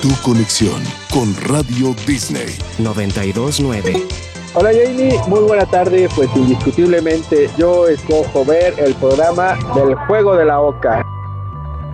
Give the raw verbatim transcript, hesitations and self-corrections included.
tu conexión con Radio Disney noventa y dos nueve. Hola Jamie, muy buena tarde. Pues indiscutiblemente yo escojo ver el programa del Juego de la Oca.